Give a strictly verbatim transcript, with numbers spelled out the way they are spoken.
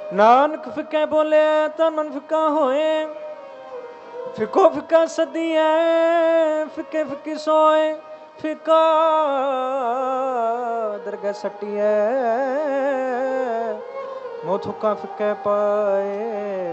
नानक फिके बोले तो मन फिका होए, फिको फिका सदिए फिके फिकी सोए, फिका दरगाह सटिए मोह थुका फिके पाए।